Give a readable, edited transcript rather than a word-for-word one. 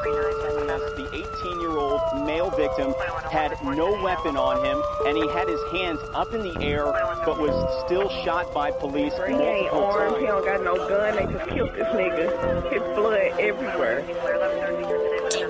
The 18-year-old male victim had no weapon on him, and he had his hands up in the air, but was still shot by police He ain't multiple armed, times. he don't got no gun, they just killed this nigga. His blood everywhere.